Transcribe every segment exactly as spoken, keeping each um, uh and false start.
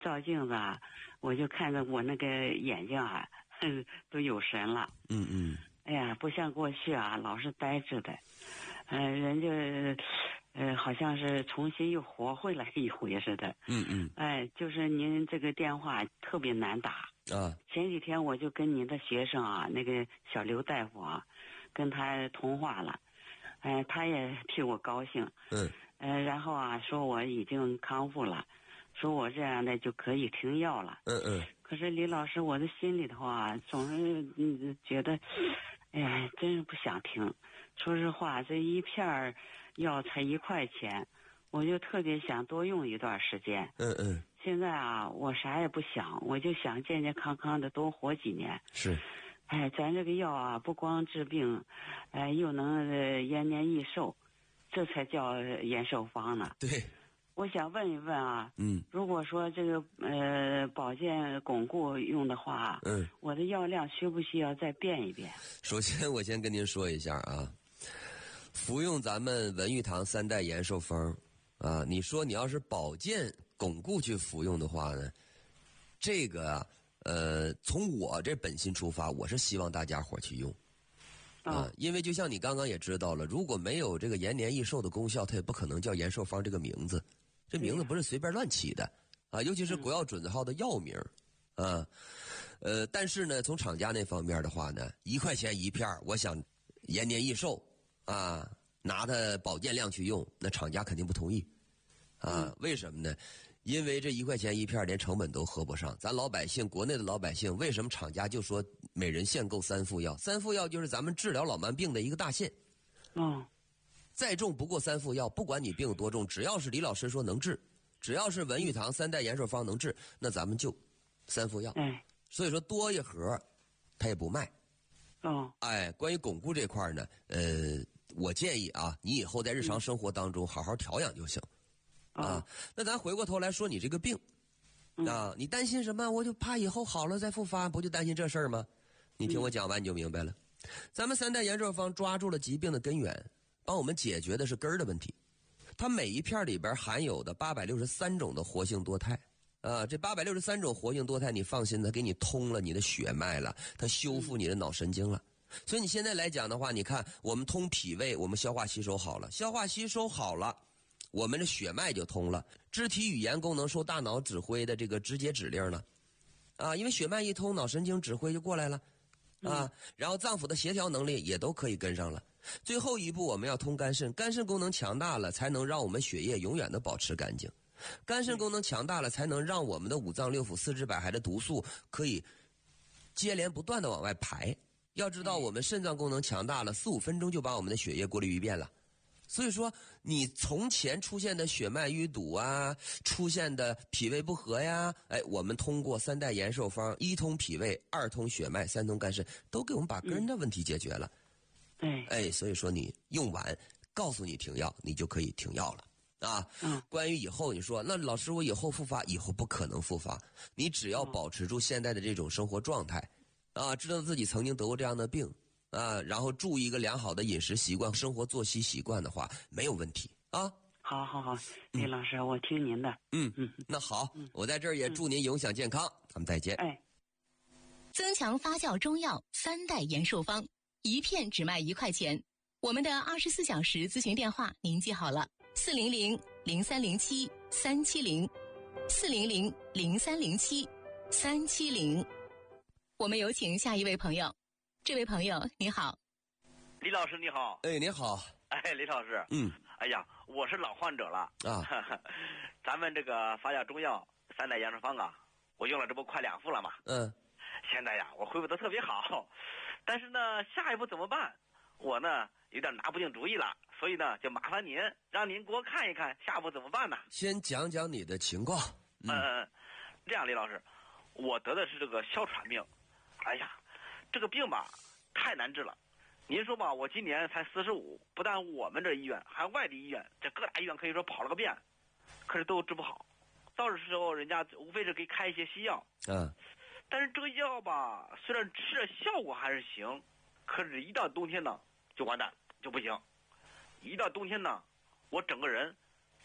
照镜子啊，我就看着我那个眼睛啊，哼，都有神了。 嗯嗯。 哎呀，不像过去啊，老是呆滞的，呃，人就，呃，好像是重新又活回来一回似的。 嗯嗯。 哎，就是您这个电话特别难打啊。 前几天我就跟您的学生啊，那个小刘大夫啊，跟他通话了，哎、呃，他也替我高兴。 嗯。 呃，然后啊，说我已经康复了，说我这样的就可以停药了。 嗯嗯。 可是李老师，我的心里头啊，总是嗯觉得。哎，真是不想停。说实话，这一片药才一块钱，我就特别想多用一段时间。 嗯嗯。 现在啊，我啥也不想，我就想健健康康的多活几年。 是。 哎，咱这个药啊，不光治病，哎，又能、呃、延年益寿，这才叫延寿方呢。 对。 我想问一问啊， 嗯， 如果说这个呃保健巩固用的话， 嗯， 我的药量需不需要再变一变？ 首先，我先跟您说一下啊，服用咱们文玉堂三代延寿方啊，你说你要是保健巩固去服用的话呢，这个啊，呃，从我这本心出发，我是希望大家伙去用。啊，因为就像你刚刚也知道了，如果没有这个延年益寿的功效，它也不可能叫延寿方这个名字。这名字不是随便乱起的啊，尤其是国药准字号的药名啊。呃，但是呢，从厂家那方面的话呢，一块钱一片，我想延年益寿啊，拿它保健量去用，那厂家肯定不同意啊。为什么呢？因为这一块钱一片连成本都合不上，咱老百姓，国内的老百姓，为什么厂家就说每人限购三副药？三副药就是咱们治疗老慢病的一个大限。 嗯， 再重不过三副药，不管你病有多重，只要是李老师说能治，只要是文玉堂三代延寿方能治，那咱们就三副药。 哎， 所以说多一盒，他也不卖。 哦， 哎，关于巩固这块呢，呃，我建议啊，你以后在日常生活当中好好调养就行。 嗯、 啊，那咱回过头来说你这个病，啊，你担心什么？我就怕以后好了再复发，不就担心这事儿吗？你听我讲完你就明白了。咱们三代延寿方抓住了疾病的根源，帮我们解决的是根儿的问题。它每一片里边含有的八百六十三种的活性多肽，啊，这八百六十三种活性多肽，你放心，它给你通了你的血脉了，它修复你的脑神经了。所以你现在来讲的话，你看我们通脾胃，我们消化吸收好了，消化吸收好了。我们的血脉就通了，肢体语言功能受大脑指挥的这个直接指令了，啊，因为血脉一通，脑神经指挥就过来了，啊，然后脏腑的协调能力也都可以跟上了。最后一步我们要通肝肾，肝肾功能强大了，才能让我们血液永远的保持干净。肝肾功能强大了，才能让我们的五脏六腑、四肢百骸的毒素可以接连不断的往外排。要知道，我们肾脏功能强大了，四五分钟就把我们的血液过滤一遍了。所以说，你从前出现的血脉淤堵啊，出现的脾胃不和呀，哎，我们通过三代延寿方，一通脾胃，二通血脉，三通肝肾，都给我们把根的问题解决了。 嗯、 哎，所以说你用完，告诉你停药，你就可以停药了啊。 嗯， 关于以后，你说那老师我以后复发，以后不可能复发，你只要保持住现在的这种生活状态，啊，知道自己曾经得过这样的病。啊，然后注意一个良好的饮食习惯、生活作息习惯的话，没有问题啊。 好好好，李老师，嗯、我听您的。 嗯嗯，那好，嗯、我在这儿也祝您永享健康，嗯、咱们再见。 哎， 增强发酵中药三代延寿方，一片只卖一块钱。我们的二十四小时咨询电话您记好了：四零零零三零七三七零，四零零零三零七三七零。我们有请下一位朋友。这位朋友你好。 李老师你好。 哎，你好。 哎，李老师。 嗯。 哎呀，我是老患者了啊。 咱们这个发酵中药三代延寿方啊，我用了这不快两副了嘛。 嗯。 现在呀，我恢复得特别好，但是呢，下一步怎么办？我呢有点拿不定主意了，所以呢，就麻烦您，让您给我看一看下一步怎么办呢？ 先讲讲你的情况。 嗯嗯，这样，李老师，我得的是这个哮喘病。哎呀。这个病吧，太难治了。您说吧，我今年才四十五，不但我们这医院，还外地医院，这各大医院可以说跑了个遍，可是都治不好。到的时候，人家无非是给开一些西药， 嗯， 但是这个药吧，虽然吃着效果还是行，可是一到冬天呢，就完蛋，就不行。一到冬天呢，我整个人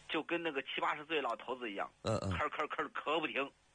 就跟那个七八十岁老头子一样， 嗯嗯咳咳咳咳不停。